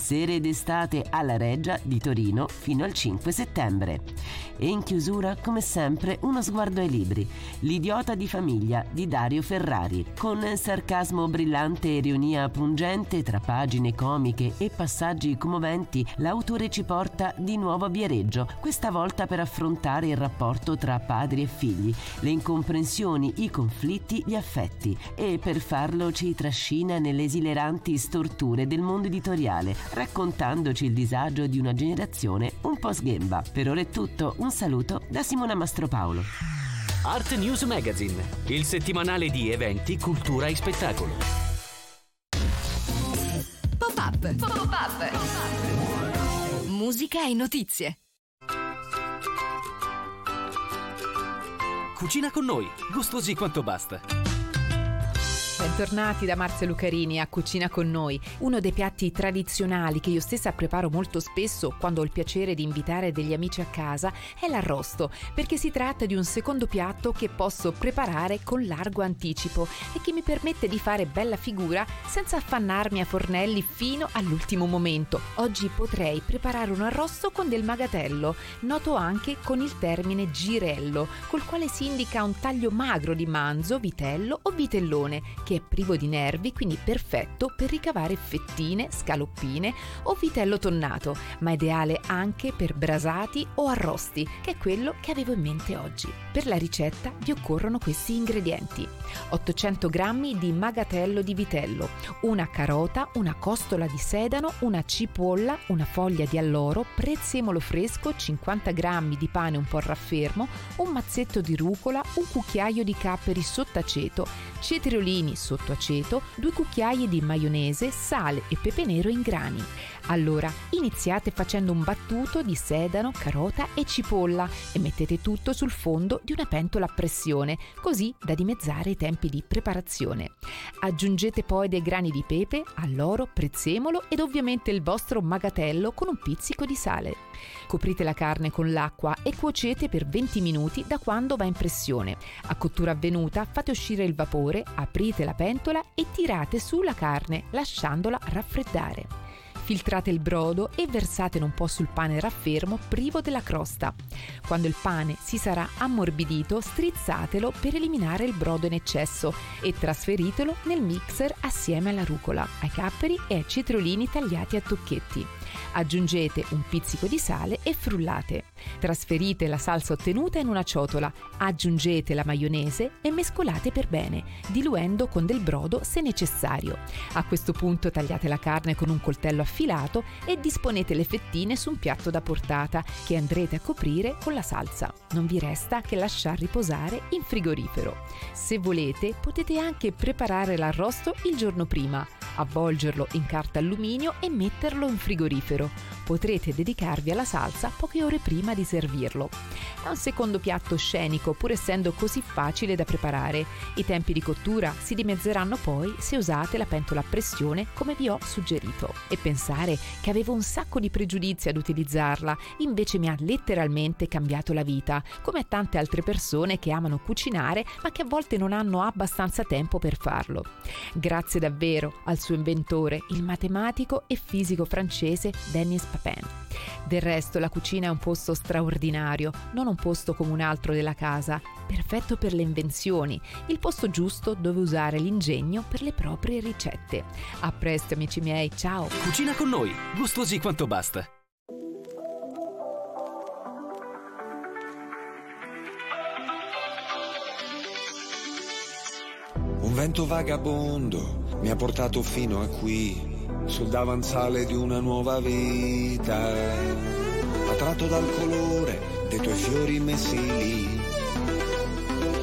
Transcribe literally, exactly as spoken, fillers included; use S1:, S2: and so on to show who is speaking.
S1: Sere d'estate alla Reggia di Torino fino al cinque settembre. E in chiusura, come sempre, uno sguardo ai libri. L'idiota di famiglia di Dario Ferrari. Con sarcasmo brillante e ironia pungente tra pagine comiche e passaggi commoventi, l'autore ci porta di nuovo a Viareggio, questa volta per affrontare il rapporto tra padri e figli, le incomprensioni, i conflitti, gli affetti, e per farlo ci trascina nelle esileranti storture del mondo editoriale, raccontandoci il disagio di una generazione un po' sghemba. Per ora è tutto, un saluto da Simona Mastropaolo.
S2: Art News Magazine, il settimanale di eventi, cultura e spettacolo.
S3: Pop-up, pop-up, pop-up. Musica e notizie.
S2: Cucina con noi, gustosi quanto basta.
S4: Bentornati da Marzia Lucarini a Cucina con noi. Uno dei piatti tradizionali che io stessa preparo molto spesso quando ho il piacere di invitare degli amici a casa è l'arrosto, perché si tratta di un secondo piatto che posso preparare con largo anticipo e che mi permette di fare bella figura senza affannarmi a fornelli fino all'ultimo momento. Oggi potrei preparare un arrosto con del magatello, noto anche con il termine girello, col quale si indica un taglio magro di manzo, vitello o vitellone, che è privo di nervi, quindi perfetto per ricavare fettine, scaloppine o vitello tonnato, ma ideale anche per brasati o arrosti, che è quello che avevo in mente oggi. Per la ricetta vi occorrono questi ingredienti: ottocento grammi di magatello di vitello, una carota, una costola di sedano, una cipolla, una foglia di alloro, prezzemolo fresco, cinquanta grammi di pane un po' raffermo, un mazzetto di rucola, un cucchiaio di capperi sott'aceto, cetriolini sotto aceto, due cucchiai di maionese, sale e pepe nero in grani. Allora, iniziate facendo un battuto di sedano, carota e cipolla e mettete tutto sul fondo di una pentola a pressione, così da dimezzare i tempi di preparazione. Aggiungete poi dei grani di pepe, alloro, prezzemolo ed ovviamente il vostro magatello con un pizzico di sale. Coprite la carne con l'acqua e cuocete per venti minuti da quando va in pressione. A cottura avvenuta fate uscire il vapore, aprite la pentola e tirate su la carne lasciandola raffreddare. Filtrate il brodo e versatelo un po' sul pane raffermo privo della crosta. Quando il pane si sarà ammorbidito, strizzatelo per eliminare il brodo in eccesso e trasferitelo nel mixer assieme alla rucola, ai capperi e ai cetriolini tagliati a tocchetti. Aggiungete un pizzico di sale e frullate. Trasferite la salsa ottenuta in una ciotola, aggiungete la maionese e mescolate per bene, diluendo con del brodo se necessario. A questo punto tagliate la carne con un coltello affilato e disponete le fettine su un piatto da portata che andrete a coprire con la salsa. Non vi resta che lasciar riposare in frigorifero. Se volete, potete anche preparare l'arrosto il giorno prima, avvolgerlo in carta alluminio e metterlo in frigorifero. Potrete dedicarvi alla salsa poche ore prima di servirlo. È un secondo piatto scenico, pur essendo così facile da preparare. I tempi di cottura si dimezzeranno poi se usate la pentola a pressione come vi ho suggerito. E pensare che avevo un sacco di pregiudizi ad utilizzarla, invece mi ha letteralmente cambiato la vita, come tante altre persone che amano cucinare ma che a volte non hanno abbastanza tempo per farlo. Grazie davvero al suo inventore, il matematico e fisico francese Denis Papin. Del resto la cucina è un posto straordinario, non un posto come un altro della casa, perfetto per le invenzioni, il posto giusto dove usare l'ingegno per le proprie ricette. A presto amici miei, ciao!
S2: Cucina con noi, gustosi quanto basta.
S5: Un vento vagabondo mi ha portato fino a qui, sul davanzale di una nuova vita, attratto dal colore dei tuoi fiori messi lì,